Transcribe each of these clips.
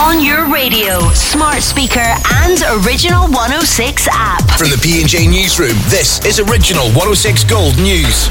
On your radio, smart speaker and Original 106 app. From the P&J Newsroom, this is Original 106 Gold News.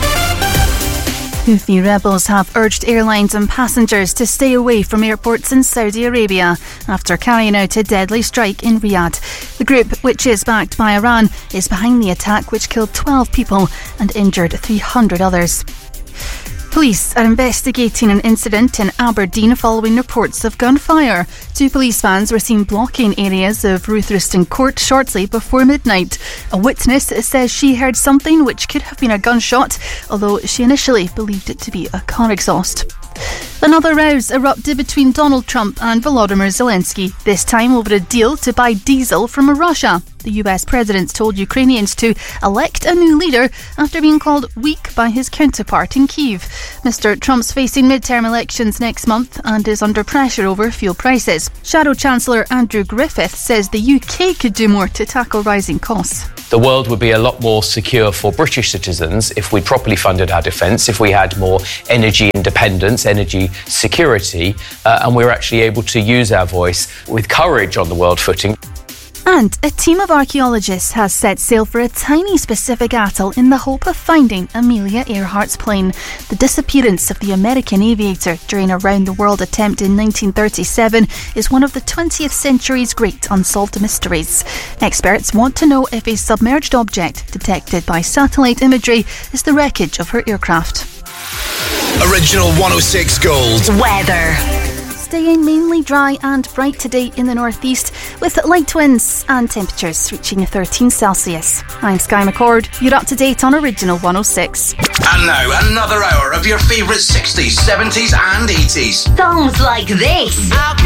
Houthi rebels have urged airlines and passengers to stay away from airports in Saudi Arabia after carrying out a deadly strike in Riyadh. The group, which is backed by Iran, is behind the attack which killed 12 people and injured 300 others. Police are investigating an incident in Aberdeen following reports of gunfire. 2 police vans were seen blocking areas of Ruth Ruston Court shortly before midnight. A witness says she heard something which could have been a gunshot, although she initially believed it to be a car exhaust. Another rows erupted between Donald Trump and Volodymyr Zelensky, this time over a deal to buy diesel from Russia. The US president told Ukrainians to elect a new leader after being called weak by his counterpart in Kyiv. Mr. Trump's facing midterm elections next month and is under pressure over fuel prices. Shadow Chancellor Andrew Griffith says the UK could do more to tackle rising costs. The world would be a lot more secure for British citizens if we properly funded our defence, if we had more energy independence, energy security, and we were actually able to use our voice with courage on the world footing. And a team of archaeologists has set sail for a tiny Pacific atoll in the hope of finding Amelia Earhart's plane. The disappearance of the American aviator during a round-the-world attempt in 1937 is one of the 20th century's great unsolved mysteries. Experts want to know if a submerged object detected by satellite imagery is the wreckage of her aircraft. Original 106 Gold. Weather. Staying mainly dry and bright today in the northeast, with light winds and temperatures reaching 13 Celsius. I'm Sky McCord. You're up to date on Original 106. And now, another hour of your favourite 60s, 70s and 80s. Songs like this.